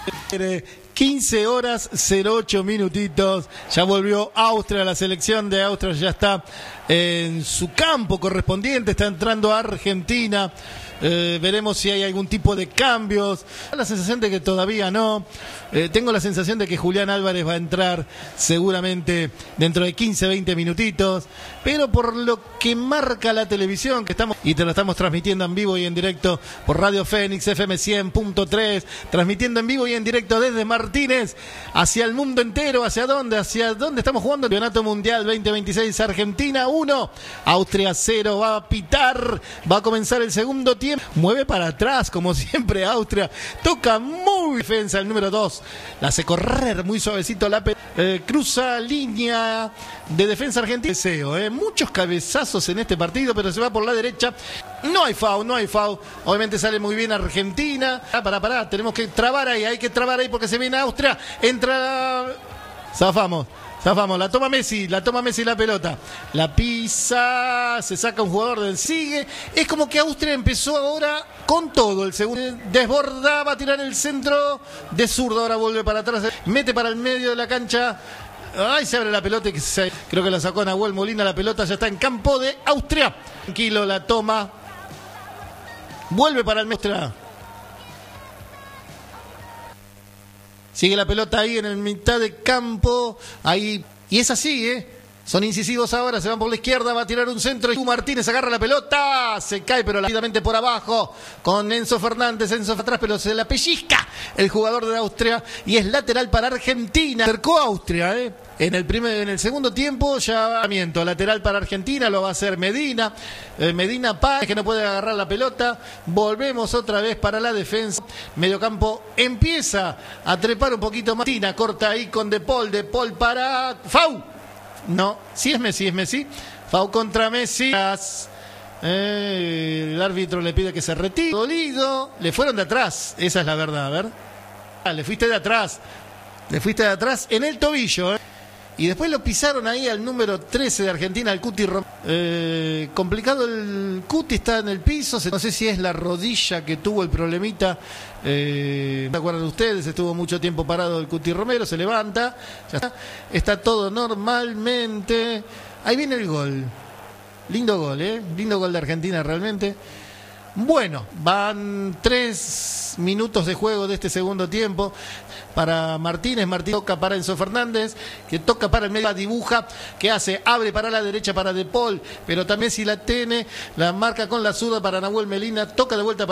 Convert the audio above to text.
15 horas 08 minutitos. Ya volvió Austria, la selección de Austria ya está en su campo correspondiente, está entrando a Argentina. Veremos si hay algún tipo de cambios. La sensación de que todavía no. Tengo la sensación de que Julián Álvarez va a entrar seguramente dentro de 15, 20 minutitos. Pero por lo que marca la televisión, que estamos y te lo estamos transmitiendo en vivo y en directo por Radio Fénix FM 100.3, transmitiendo en vivo y en directo desde Martínez hacia el mundo entero. ¿Hacia dónde? ¿Hacia dónde estamos jugando? El Campeonato Mundial 2026, Argentina 1, Austria 0. Va a pitar, va a comenzar el segundo tiempo. Mueve para atrás, como siempre Austria. Toca muy defensa el número 2. La hace correr muy suavecito la cruza línea de defensa argentina. Deseo, muchos cabezazos en este partido, pero se va por la derecha. No hay foul, no hay foul. Obviamente sale muy bien Argentina. Pará, tenemos que trabar ahí, hay que trabar ahí porque se viene Austria. Entra. Zafamos, la toma Messi la pelota. La pisa, se saca un jugador del sigue. Es como que Austria empezó ahora con todo. El segundo desborda, va a tirar el centro de zurdo, ahora vuelve para atrás, mete para el medio de la cancha. Ay, se abre la pelota, creo que la sacó Nahuel Molina, la pelota ya está en campo de Austria. Tranquilo, la toma. Vuelve para el Austria. Sigue la pelota ahí en el mitad de campo. Ahí. Y es así, Son incisivos ahora, se van por la izquierda, va a tirar un centro y Martínez agarra la pelota, se cae pero rápidamente por abajo con Enzo Fernández, Enzo atrás pero se la pellizca el jugador de Austria y es lateral para Argentina. Acercó a Austria, En el segundo tiempo ya lateral para Argentina, lo va a hacer Medina. Medina Páez, que no puede agarrar la pelota. Volvemos otra vez para la defensa. Mediocampo empieza a trepar un poquito más. Martina corta ahí con De Paul para Fau. No, si es Messi. Fau contra Messi. El árbitro le pide que se retire. Dolido. Le fueron de atrás. Esa es la verdad, a ver. Le fuiste de atrás en el tobillo, Y después lo pisaron ahí al número 13 de Argentina, al Cuti Romero. Complicado el Cuti, está en el piso. No sé si es la rodilla que tuvo el problemita. ¿Se acuerdan ustedes? Estuvo mucho tiempo parado el Cuti Romero. Se levanta. Ya está todo normalmente. Ahí viene el gol. Lindo gol, Lindo gol de Argentina realmente. Bueno, van 3 minutos de juego de este segundo tiempo para Martínez. Martínez toca para Enzo Fernández, que toca para el medio, dibuja, que hace, abre para la derecha para De Paul, pero también si la tiene, la marca con la zurda para Nahuel Molina, toca de vuelta para